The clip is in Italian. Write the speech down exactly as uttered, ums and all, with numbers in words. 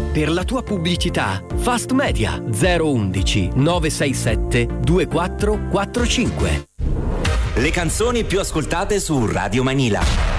Per la tua pubblicità, Fast Media zero undici nove sei sette due quattro quattro cinque. Le canzoni più ascoltate su Radio Manila.